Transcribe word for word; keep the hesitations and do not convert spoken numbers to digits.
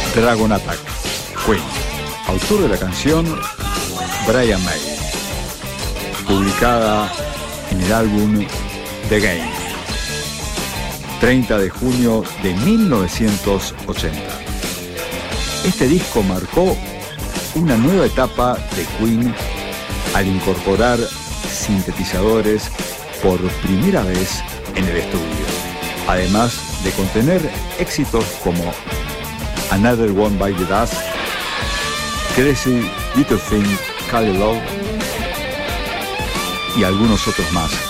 Dragon Attack, Queen. Autor de la canción, Brian May. Publicada en el álbum The Game, treinta de junio de mil novecientos ochenta. Este disco marcó una nueva etapa de Queen al incorporar sintetizadores por primera vez en el estudio, además de contener éxitos como Another One Bites the Dust, Crazy Little Thing Called Love y algunos otros más.